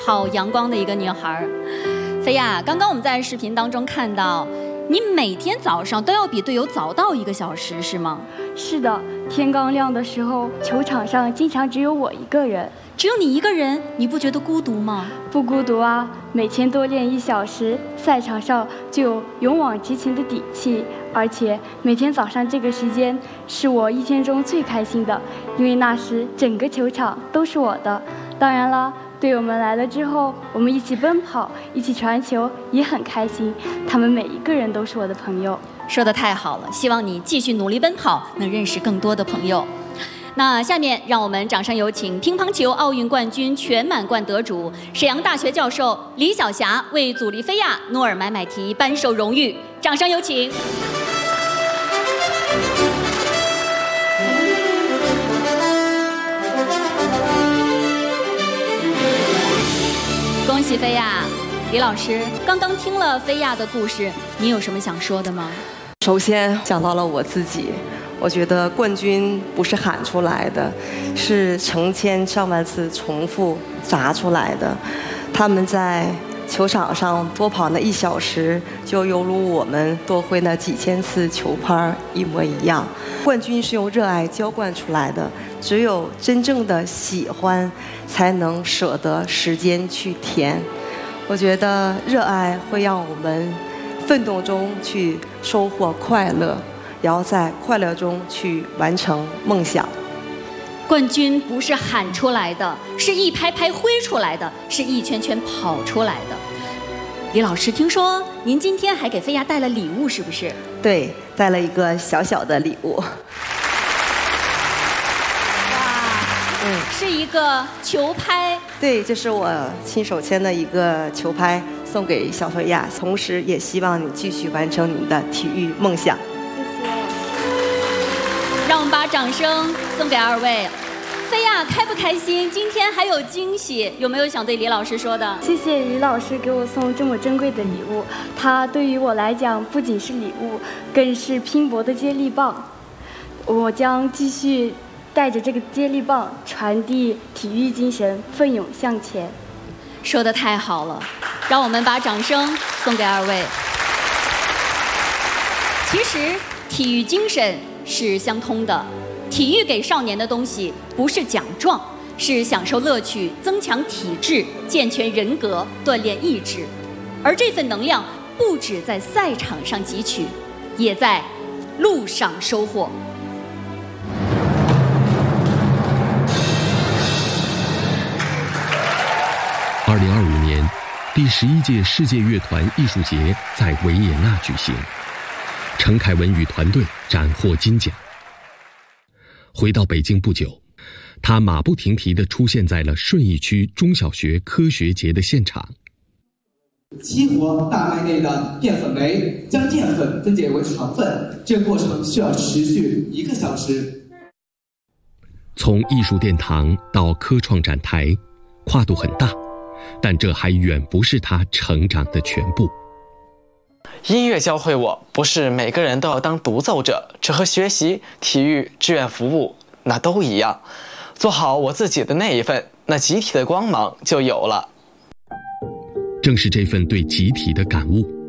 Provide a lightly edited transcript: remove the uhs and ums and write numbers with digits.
好阳光的一个女孩。菲亚，刚刚我们在视频当中看到，你每天早上都要比队友早到1个小时，是吗？ 是的，天刚亮的时候，球场上经常只有我一个人。 只有你一个人，你不觉得孤独吗？ 不孤独啊，每天多练1小时，赛场上就有勇往直前的底气。而且每天早上这个时间是我一天中最开心的，因为那时整个球场都是我的。当然了，队友们来了之后，我们一起奔跑，一起传球，也很开心。他们每一个人都是我的朋友。 说得太好了，希望你继续努力奔跑，能认识更多的朋友。那下面让我们掌声有请乒乓球奥运冠军全满贯得主、沈阳大学教授李晓霞为祖丽菲亚努尔买买提颁授荣誉，掌声有请。恭喜菲亚！李老师，刚刚听了菲亚的故事，你有什么想说的吗？ 首先想到了我自己，我觉得冠军不是喊出来的，是成千上万次重复砸出来的。他们在球场上多跑那1小时，就犹如我们多挥那几千次球拍一模一样。冠军是用热爱浇灌出来的，只有真正的喜欢，才能舍得时间去填。我觉得热爱会让我们奋斗中去收获快乐，然后在快乐中去完成梦想。 冠军不是喊出来的，是一拍拍挥出来的，是一圈圈跑出来的。李老师，听说您今天还给菲亚带了礼物，是不是？ 对，带了一个小小的礼物。 是一个球拍。 对，这是我亲手签的一个球拍，送给小菲亚，同时也希望你继续完成你的体育梦想。 谢谢。 让我们把掌声送给2位。菲亚开不开心？今天还有惊喜，有没有想对李老师说的？ 谢谢李老师给我送这么珍贵的礼物，它对于我来讲不仅是礼物，更是拼搏的接力棒。我将继续带着这个接力棒传递体育精神，奋勇向前。 说得太好了，让我们把掌声送给2位。其实体育精神是相通的，体育给少年的东西不是奖状，是享受乐趣、增强体质、健全人格、锻炼意志。而这份能量不只在赛场上汲取，也在路上收获。 2025年，第11届世界乐团艺术节在维也纳举行，陈凯文与团队斩获金奖。回到北京不久，他马不停蹄地出现在了顺义区中小学科学节的现场。 激活大麦内的淀粉酶，将淀粉分解为糖分，这个过程需要持续1个小时。 从艺术殿堂到科创展台，跨度很大，但这还远不是他成长的全部。 音乐教会我，不是每个人都要当独奏者，这和学习、体育、志愿服务那都一样。做好我自己的那一份，那集体的光芒就有了。 正是这份对集体的感悟，